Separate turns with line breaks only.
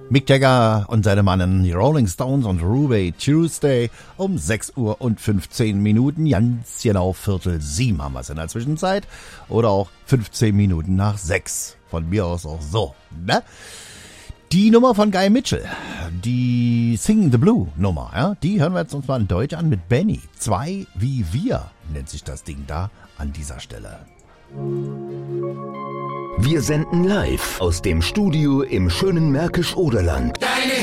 Mick Jagger und seine Mannen, die Rolling Stones und Ruby Tuesday um 6:15 Uhr, ganz genau 6:45 haben wir es in der Zwischenzeit. Oder auch 15 Minuten nach 6. Von mir aus auch so, ne? Die Nummer von Guy Mitchell, die Sing the Blue Nummer, ja, die hören wir jetzt uns mal in Deutsch an mit Benny. 2 wie wir nennt sich das Ding da an dieser Stelle.
Wir senden live aus dem Studio im schönen Märkisch-Oderland.
Deine